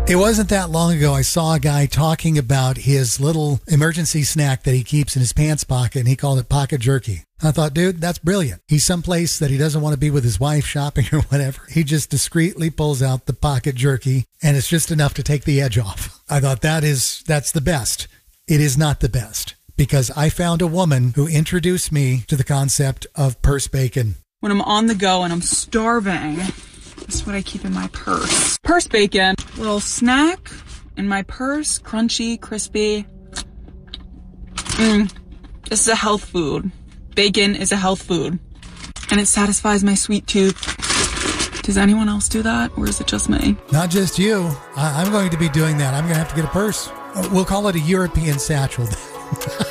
It wasn't that long ago I saw a guy talking about his little emergency snack that he keeps in his pants pocket, and he called it pocket jerky. I thought, dude, that's brilliant. He's someplace that he doesn't want to be with his wife shopping or whatever. He just discreetly pulls out the pocket jerky, and it's just enough to take the edge off. I thought that's the best. It is not the best, because I found a woman who introduced me to the concept of purse bacon. When I'm on the go and I'm starving, this is what I keep in my purse. Purse bacon, little snack in my purse, crunchy, crispy. This is a health food. Bacon is a health food, and it satisfies my sweet tooth. Does anyone else do that, or is it just me? Not just you. I'm going to be doing that. I'm going to have to get a purse. We'll call it a European satchel.